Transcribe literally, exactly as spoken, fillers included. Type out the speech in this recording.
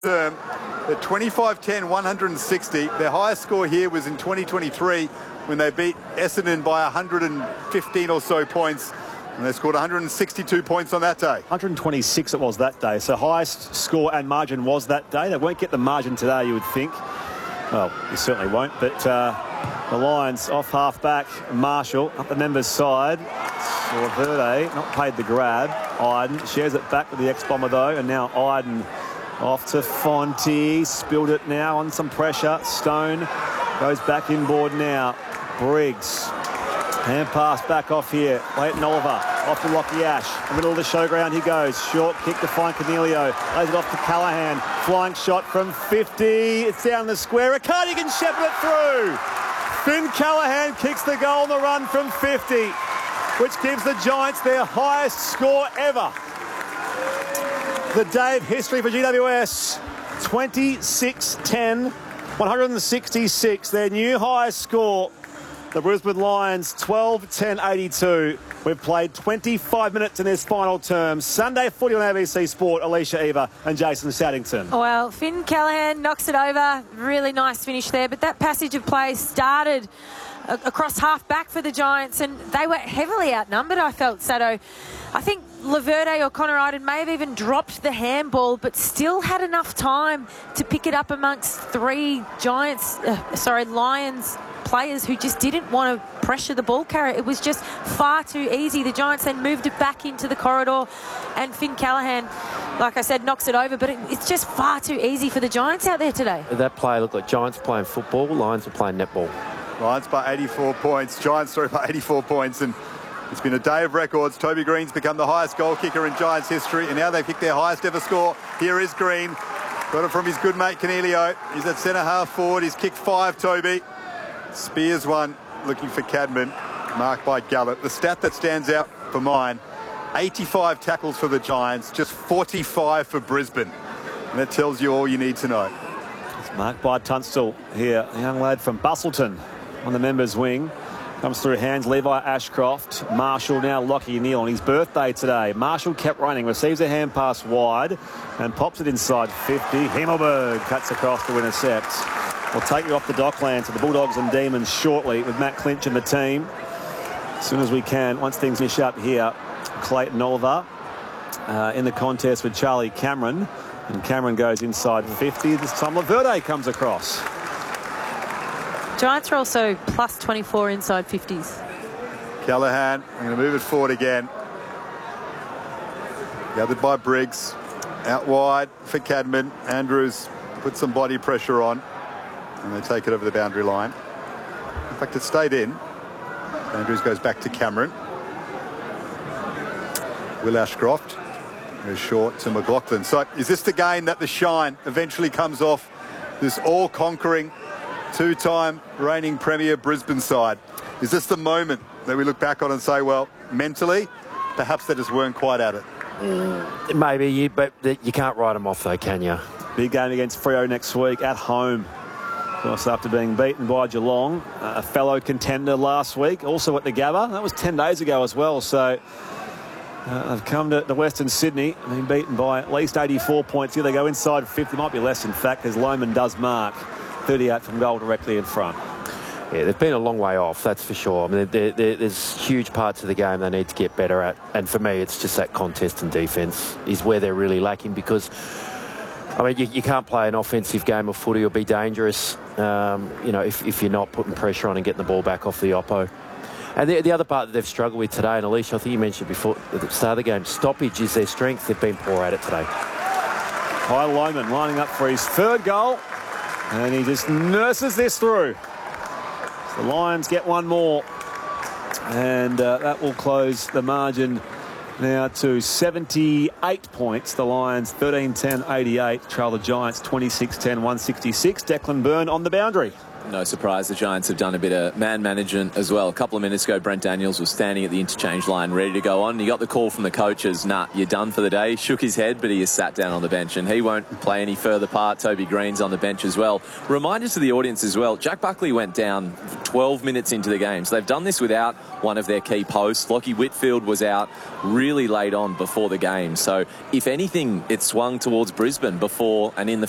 term, the twenty-five ten one hundred sixty. Their highest score here was in twenty twenty-three when they beat Essendon by one hundred fifteen or so points. And they scored one hundred sixty-two points on that day. one hundred twenty-six it was that day. So highest score and margin was that day. They won't get the margin today, you would think. Well, you certainly won't. But uh, the Lions off half-back. Marshall up the members' side. Verde not paid the grab. Iden shares it back with the ex-Bomber, though. And now Iden off to Fonte. Spilled it now on some pressure. Stone goes back inboard now. Briggs. Hand pass back off here. Leighton Oliver off to Lockie Ash. In the middle of the showground he goes. Short kick to find Cornelio. Lays it off to Callaghan. Flying shot from fifty. It's down the square. Riccardi can shepherd it through. Finn Callaghan kicks the goal on the run from fifty, which gives the Giants their highest score ever. The day of history for G W S. twenty-six ten, one hundred sixty-six. Their new highest score. The Brisbane Lions, twelve ten eighty-two. We've played twenty-five minutes in this final term. Sunday footy on A B C Sport. Alicia Eva and Jason Saddington. Well, Finn Callaghan knocks it over. Really nice finish there. But that passage of play started across half-back for the Giants, and they were heavily outnumbered, I felt, Sado. I think Laverde or Connor Iden may have even dropped the handball, but still had enough time to pick it up amongst three Giants, uh, sorry, Lions players who just didn't want to pressure the ball carrier. It was just far too easy. The Giants then moved it back into the corridor, and Finn Callaghan, like I said, knocks it over, but it, it's just far too easy for the Giants out there today. That play looked like Giants playing football, Lions were playing netball. Lions by eighty-four points, Giants sorry by eighty-four points, and it's been a day of records. Toby Green's become the highest goal kicker in Giants history, and now they've kicked their highest ever score. Here is Green. Got it from his good mate Cornelio. He's at centre half forward. He's kicked five, Toby. Spears one, looking for Cadman, marked by Gallup. The stat that stands out for mine, eighty-five tackles for the Giants, just forty-five for Brisbane. And that tells you all you need to know. It's marked by Tunstall here, a young lad from Bustleton on the members' wing. Comes through hands, Levi Ashcroft. Marshall now Lockie Neal on his birthday today. Marshall kept running, receives a hand pass wide and pops it inside fifty. Himmelberg cuts across to intercept. We'll take you off the Docklands to the Bulldogs and Demons shortly with Matt Clinch and the team. As soon as we can, once things finish up here, Clayton Oliver uh, in the contest with Charlie Cameron. And Cameron goes inside fifty. This time Laverde comes across. Giants are also plus twenty-four inside fifties. Callaghan, I'm going to move it forward again. Gathered by Briggs. Out wide for Cadman. Andrews put some body pressure on. And they take it over the boundary line. In fact, it stayed in. Andrews goes back to Cameron. Will Ashcroft goes short to McLaughlin. So is this the game that the shine eventually comes off this all-conquering two-time reigning premier Brisbane side? Is this the moment that we look back on and say, well, mentally, perhaps they just weren't quite at it? Mm, maybe, but you can't write them off though, can you? Big game against Freo next week at home. Of course, after being beaten by Geelong, uh, a fellow contender last week, also at the Gabba. That was ten days ago as well. So uh, they've come to, to Western Sydney, been beaten by at least eighty-four points. Here they go inside fifty, might be less in fact, because Lohman does mark thirty-eight from goal directly in front. Yeah, they've been a long way off, that's for sure. I mean, they're, they're, there's huge parts of the game they need to get better at. And for me, it's just that contest and defence is where they're really lacking, because I mean, you, you can't play an offensive game of footy or be dangerous, um, you know, if, if you're not putting pressure on and getting the ball back off the oppo. And the, the other part that they've struggled with today, and Alicia, I think you mentioned before at the start of the game, stoppage is their strength. They've been poor at it today. Kyle Lohman lining up for his third goal, and he just nurses this through. So the Lions get one more, and uh, that will close the margin now to seventy-eight points. The Lions thirteen ten eighty-eight trail the Giants twenty-six ten one sixty-six. Declan Byrne on the boundary. No surprise, the Giants have done a bit of man management as well. A couple of minutes ago, Brent Daniels was standing at the interchange line ready to go on. He got the call from the coaches, nah, you're done for the day. Shook his head, but he is sat down on the bench, and he won't play any further part. Toby Green's on the bench as well. Reminder to the audience as well, Jack Buckley went down twelve minutes into the game. So they've done this without one of their key posts. Lockie Whitfield was out really late on before the game. So if anything, it swung towards Brisbane before and in the